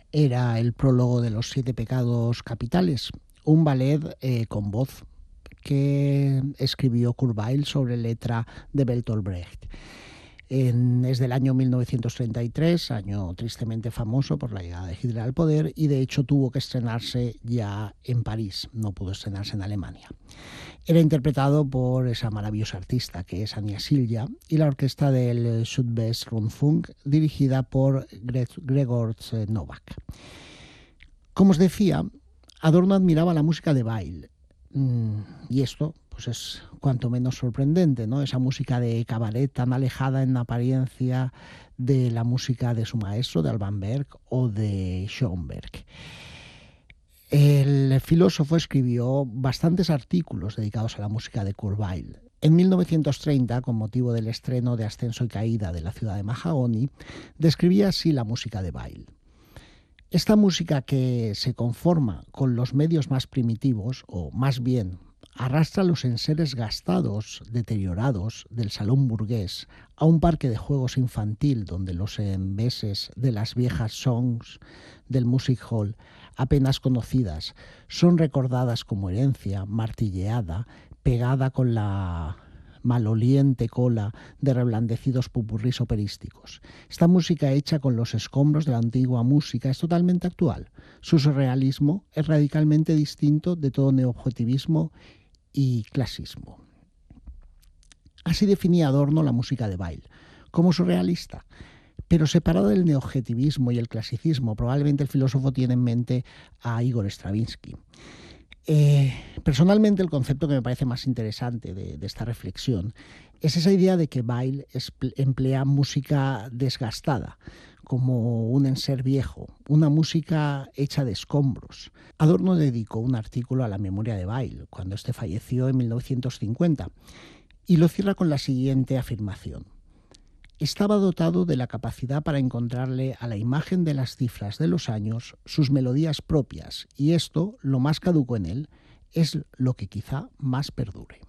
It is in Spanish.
era el prólogo de los 7 pecados capitales, un ballet con voz que escribió Kurt Weill sobre letra de Bertolt Brecht. Es del año 1933, año tristemente famoso por la llegada de Hitler al poder, y de hecho tuvo que estrenarse ya en París, no pudo estrenarse en Alemania. Era interpretado por esa maravillosa artista que es Anja Silja y la orquesta del Südwestrundfunk, dirigida por Gregor Novak. Como os decía, Adorno admiraba la música de Weill, y esto pues es cuanto menos sorprendente, ¿no? Esa música de cabaret tan alejada en apariencia de la música de su maestro, de Alban Berg o de Schoenberg. El filósofo escribió bastantes artículos dedicados a la música de Kurt Weill. En 1930, con motivo del estreno de Ascenso y Caída de la ciudad de Mahagoni, describía así la música de Weill. Esta música, que se conforma con los medios más primitivos, o más bien arrastra los enseres gastados, deteriorados del salón burgués a un parque de juegos infantil donde los enveses de las viejas songs del music hall, apenas conocidas, son recordadas como herencia martilleada, pegada con la maloliente cola de reblandecidos pupurrís operísticos. Esta música hecha con los escombros de la antigua música es totalmente actual. Su surrealismo es radicalmente distinto de todo neoobjetivismo y clasismo. Así definía Adorno la música de Weill, como surrealista, pero separada del neoobjetivismo y el clasicismo. Probablemente el filósofo tiene en mente a Igor Stravinsky. Personalmente, el concepto que me parece más interesante de esta reflexión es esa idea de que Weill emplea música desgastada, como un enser viejo, una música hecha de escombros. Adorno dedicó un artículo a la memoria de Weill, cuando este falleció en 1950, y lo cierra con la siguiente afirmación. Estaba dotado de la capacidad para encontrarle a la imagen de las cifras de los años sus melodías propias, y esto, lo más caduco en él, es lo que quizá más perdure.